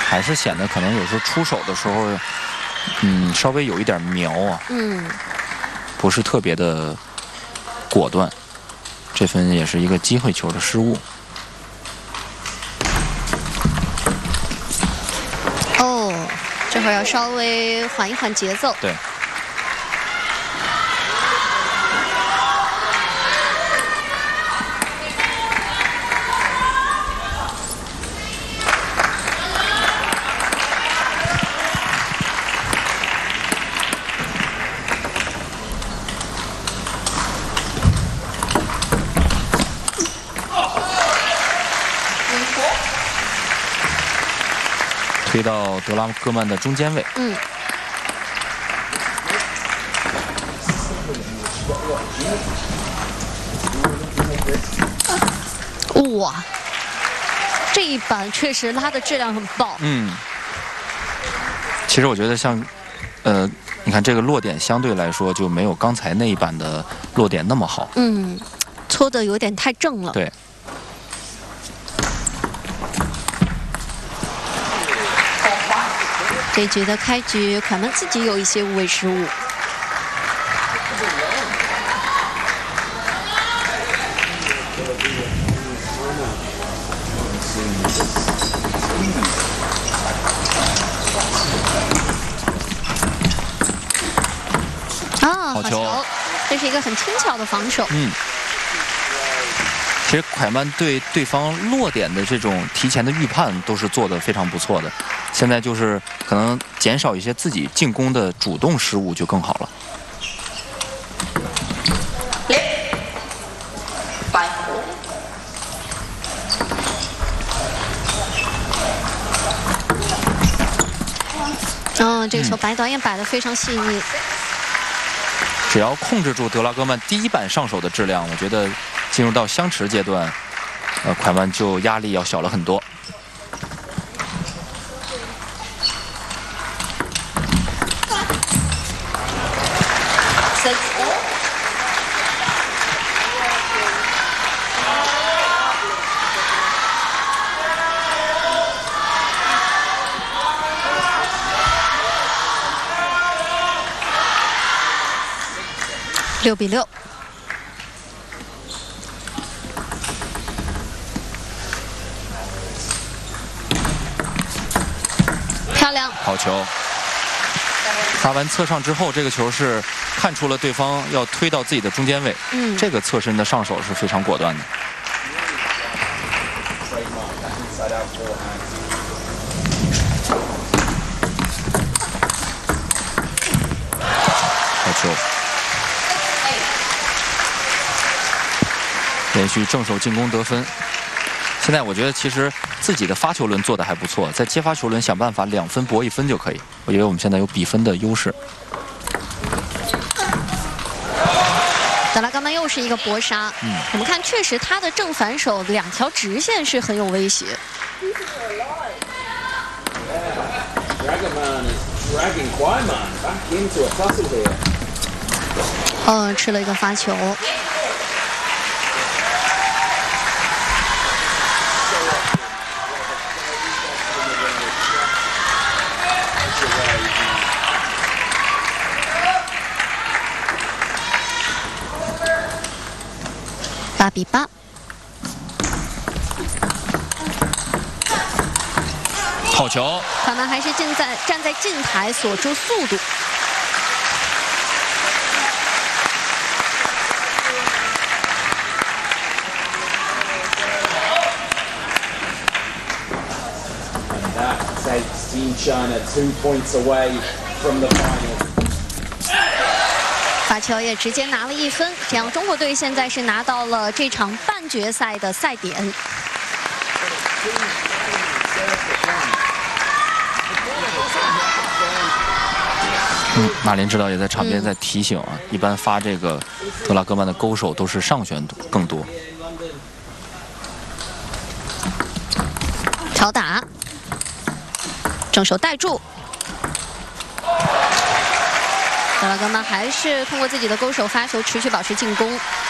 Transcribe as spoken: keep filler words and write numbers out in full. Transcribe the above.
还是显得可能有时候出手的时候，嗯，稍微有一点苗啊， 嗯， 不是特别的果断。这分也是一个机会球的失误。 哦，这会儿要稍微缓一缓节奏。 对。 推到德拉戈曼的中间位。 嗯。哇，这一板确实拉的质量很爆。 嗯。其实我觉得像，呃，你看这个落点相对来说就没有刚才那一板的落点那么好。 嗯，搓的有点太正了。 对。 这局的开局，蒯们自己有一些无谓失误。啊，好球！这是一个很轻巧的防守。 嗯。其实蒯曼对对方落点的这种提前的预判都是做得非常不错的。 现在就是可能减少一些自己进攻的主动失误就更好了。 嗯，这个球白导演摆得非常细腻。 只要控制住德拉戈曼第一板上手的质量，我觉得进入到相持阶段，呃，蒯曼就压力要小了很多。 六比六，漂亮， 好球！发完侧上之后，这个球是看出了对方要推到自己的中间位， 嗯， 这个侧身的上手是非常果断的。好球！ 连续正手进攻得分。现在我觉得其实自己的发球轮做得还不错，在接发球轮想办法两分搏一分就可以。我觉得我们现在有比分的优势。 德拉戈曼又是一个搏杀，嗯，我们看确实他的正反手两条直线是很有威胁。哦，吃了一个发球。 八比八， 好球！ 蒯曼还是站在站在近台锁住速度。发球也直接拿了一分，这样中国队现在是拿到了这场半决赛的赛点。 嗯，马林指导也在场边在提醒啊，嗯、一般发这个德拉戈曼的勾手都是上旋更多。 挑打，正手带住。 德拉戈曼还是通过自己的勾手发球持续保持进攻。